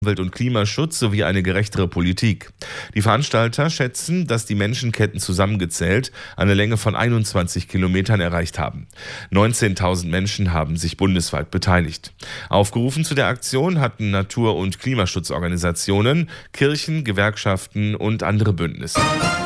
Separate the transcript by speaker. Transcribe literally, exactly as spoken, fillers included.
Speaker 1: Umwelt- und Klimaschutz sowie eine gerechtere Politik. Die Veranstalter schätzen, dass die Menschenketten zusammengezählt eine Länge von einundzwanzig Kilometern erreicht haben. neunzehntausend Menschen haben sich bundesweit beteiligt. Aufgerufen zu der Aktion hatten Natur- und Klimaschutzorganisationen, Kirchen, Gewerkschaften und andere Bündnisse.